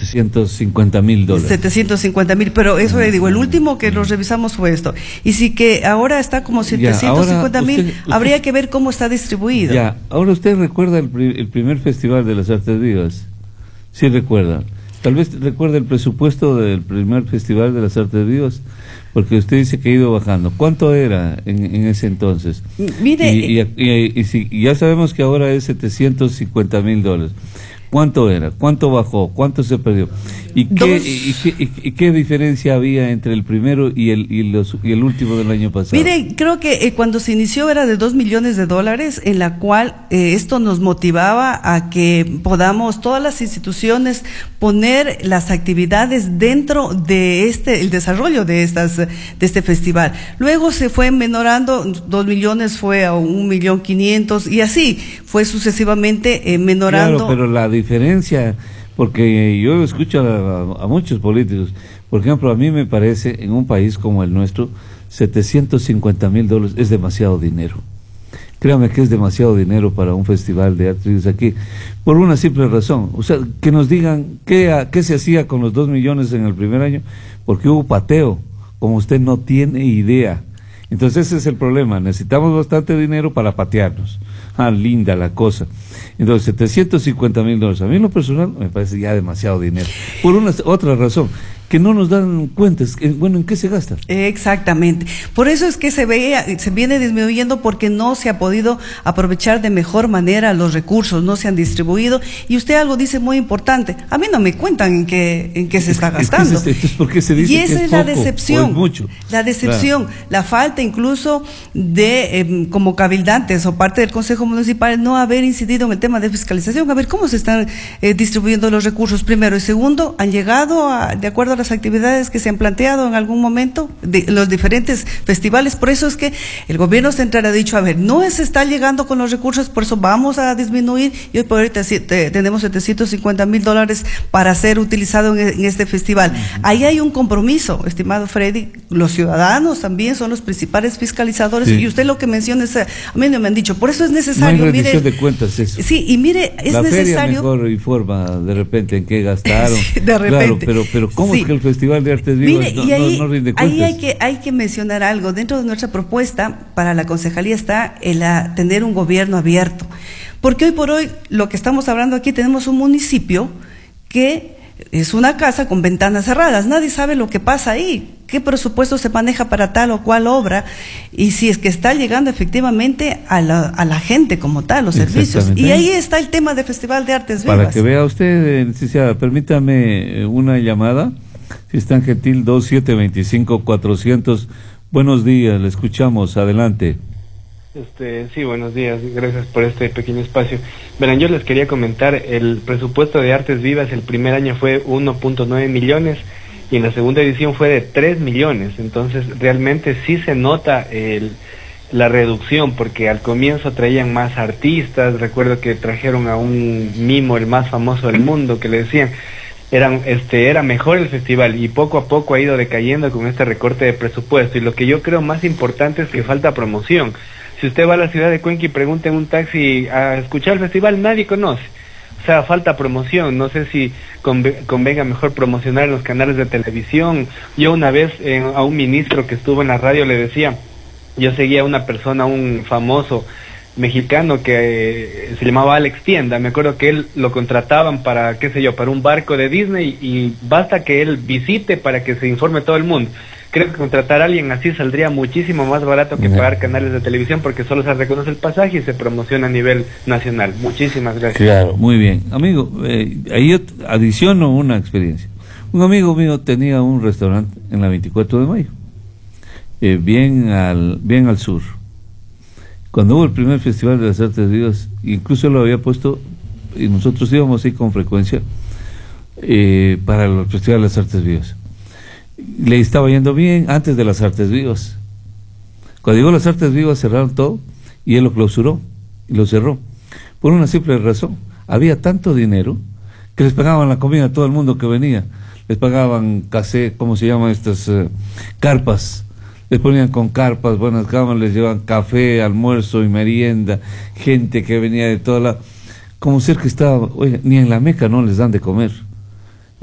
$750,000. 750,000, pero eso le digo, el último que los revisamos fue esto. Y si que ahora está como 750,000, habría que ver cómo está distribuido. Ya, ahora usted recuerda el primer Festival de las Artes Vivas. Sí recuerda. Tal vez recuerda el presupuesto del primer Festival de las Artes Vivas, porque usted dice que ha ido bajando. ¿Cuánto era en ese entonces? Mire, y ya sabemos que ahora es $750,000. ¿Cuánto era? ¿Cuánto bajó? ¿Cuánto se perdió? ¿Y qué diferencia había entre el primero y el último del año pasado? Mire, creo que cuando se inició era de $2 millones, en la cual esto nos motivaba a que podamos todas las instituciones poner las actividades dentro de el desarrollo de este festival. Luego se fue menorando, 2 millones fue a 1.500.000 y así fue sucesivamente menorando. Claro, pero la diferencia, porque yo escucho a muchos políticos, por ejemplo, a mí me parece, en un país como el nuestro, $750,000 es demasiado dinero. Créame que es demasiado dinero para un festival de artes aquí, por una simple razón. O sea, que nos digan qué se hacía con los 2 millones en el primer año, porque hubo pateo, como usted no tiene idea. Entonces ese es el problema, necesitamos bastante dinero para patearnos. Linda la cosa. Entonces, $750,000, a mí en lo personal me parece ya demasiado dinero. Por otra razón, que no nos dan cuentas, ¿en qué se gasta? Exactamente. Por eso es que se viene disminuyendo, porque no se ha podido aprovechar de mejor manera los recursos, no se han distribuido. Y usted algo dice muy importante, a mí no me cuentan en qué se está gastando. Entonces, ¿por qué se dice y esa que es poco, la decepción, o es mucho? La decepción, claro. La falta incluso de, como cabildantes o parte del Consejo Municipal, no haber incidido en el tema de fiscalización, a ver cómo se están distribuyendo los recursos, primero. Y segundo, han llegado de acuerdo a las actividades que se han planteado en algún momento de los diferentes festivales. Por eso es que el gobierno central ha dicho, a ver, no se está llegando con los recursos, por eso vamos a disminuir, y hoy por ahorita tenemos $750,000 para ser utilizado en este festival. Ahí hay un compromiso, estimado Freddy, los ciudadanos también son los principales fiscalizadores, sí. Y usted lo que menciona es, a mí no me han dicho, por eso es necesario. No hay rendición de cuentas, eso. Sí, y mire, es la necesario. La feria mejor informa de repente en qué gastaron. Sí, de repente. Claro, pero ¿cómo es que el Festival de Artes Vivas no rinde cuentas? Ahí hay que mencionar algo. Dentro de nuestra propuesta para la concejalía está el tener un gobierno abierto. Porque hoy por hoy, lo que estamos hablando aquí, tenemos un municipio que es una casa con ventanas cerradas. Nadie sabe lo que pasa ahí, qué presupuesto se maneja para tal o cual obra, y si es que está llegando efectivamente a la gente como tal, los servicios. Y ahí está el tema del Festival de Artes Vivas. Para que vea usted, licenciada, permítame una llamada, si es tan gentil, 2725-400. Buenos días, le escuchamos, adelante. Sí, buenos días, gracias por este pequeño espacio. Verán, yo les quería comentar, el presupuesto de Artes Vivas el primer año fue 1.9 millones y en la segunda edición fue de 3 millones, entonces realmente sí se nota la reducción, porque al comienzo traían más artistas. Recuerdo que trajeron a un mimo, el más famoso del mundo, que le decían, era mejor el festival, y poco a poco ha ido decayendo con este recorte de presupuesto. Y lo que yo creo más importante es que falta promoción. Si usted va a la ciudad de Cuenca y pregunta en un taxi a escuchar el festival, nadie conoce. O sea, falta promoción. No sé si convenga mejor promocionar en los canales de televisión. Yo una vez a un ministro que estuvo en la radio le decía, yo seguía a una persona, un famoso mexicano que se llamaba Alex Tienda. Me acuerdo que él lo contrataban para, qué sé yo, para un barco de Disney, y basta que él visite para que se informe todo el mundo. Creo que contratar a alguien así saldría muchísimo más barato que pagar canales de televisión, porque solo se reconoce el pasaje y se promociona a nivel nacional. Muchísimas gracias. Claro, muy bien. Amigo, ahí yo adiciono una experiencia. Un amigo mío tenía un restaurante en la 24 de mayo, bien al sur. Cuando hubo el primer Festival de las Artes Vivas, incluso lo había puesto, y nosotros íbamos ahí con frecuencia para el Festival de las Artes Vivas. Le estaba yendo bien antes de las Artes Vivas. Cuando llegó las Artes Vivas cerraron todo y él lo clausuró y lo cerró. Por una simple razón, había tanto dinero que les pagaban la comida a todo el mundo que venía. Les pagaban casé, ¿cómo se llaman estas? Carpas. Les ponían con carpas, buenas camas, les llevaban café, almuerzo y merienda, gente que venía de toda la... Como ser que estaba, oye, ni en la Meca no les dan de comer.